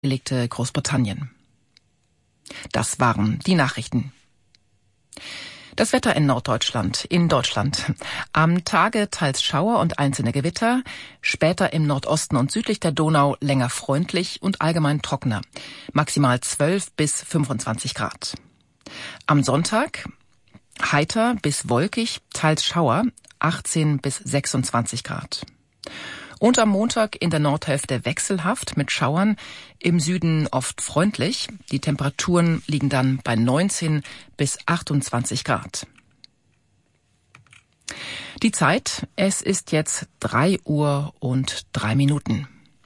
legte Großbritannien. Das waren die Nachrichten. Das Wetter in Norddeutschland, in Deutschland. Am Tage teils Schauer und einzelne Gewitter, später im Nordosten und südlich der Donau länger freundlich und allgemein trockener. Maximal 12 bis 25 Grad. Am Sonntag heiter bis wolkig, teils Schauer, 18 bis 26 Grad. Und am Montag in der Nordhälfte wechselhaft mit Schauern, im Süden oft freundlich. Die Temperaturen liegen dann bei 19 bis 28 Grad. Die Zeit, es ist jetzt 3:03 .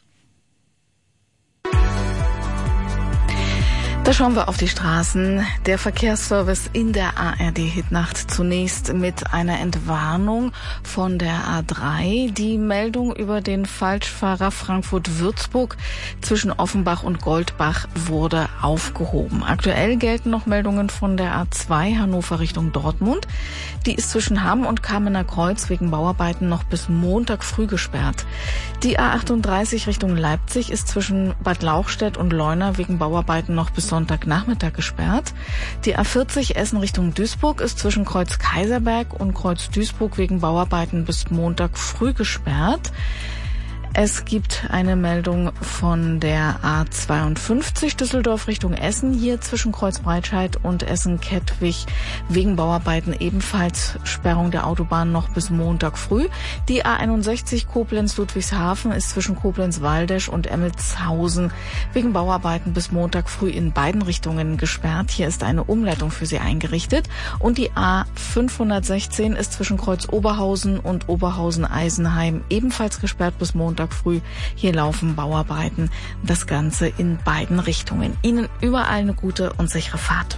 Da schauen wir auf die Straßen. Der Verkehrsservice in der ARD-Hitnacht zunächst mit einer Entwarnung von der A3. Die Meldung über den Falschfahrer Frankfurt-Würzburg zwischen Offenbach und Goldbach wurde aufgehoben. Aktuell gelten noch Meldungen von der A2 Hannover Richtung Dortmund. Die ist zwischen Hamm und Kamener Kreuz wegen Bauarbeiten noch bis Montag früh gesperrt. Die A38 Richtung Leipzig ist zwischen Bad Lauchstädt und Leuna wegen Bauarbeiten noch bis Sonntagnachmittag gesperrt. Die A40 Essen Richtung Duisburg ist zwischen Kreuz Kaiserberg und Kreuz Duisburg wegen Bauarbeiten bis Montag früh gesperrt. Es gibt eine Meldung von der A52 Düsseldorf Richtung Essen, hier zwischen Kreuz Breitscheid und Essen-Kettwig wegen Bauarbeiten ebenfalls Sperrung der Autobahn noch bis Montag früh. Die A61 Koblenz-Ludwigshafen ist zwischen Koblenz-Waldesch und Emmelshausen wegen Bauarbeiten bis Montag früh in beiden Richtungen gesperrt. Hier ist eine Umleitung für sie eingerichtet. Und die A516 ist zwischen Kreuz Oberhausen und Oberhausen-Eisenheim ebenfalls gesperrt bis Montag früh. Hier laufen Bauarbeiten. Das Ganze in beiden Richtungen. Ihnen überall eine gute und sichere Fahrt.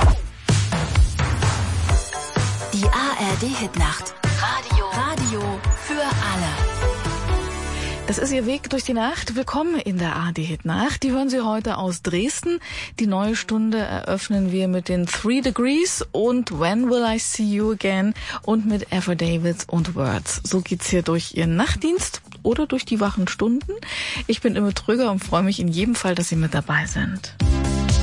Die ARD-Hitnacht. Radio für alle. Das ist Ihr Weg durch die Nacht. Willkommen in der ARD-Hitnacht. Die hören Sie heute aus Dresden. Die neue Stunde eröffnen wir mit den 3 Degrees und When Will I See You Again und mit Affidavits und Words. So geht's hier durch Ihren Nachtdienst oder durch die wachen Stunden. Ich bin Imme Tröger und freue mich in jedem Fall, dass Sie mit dabei sind.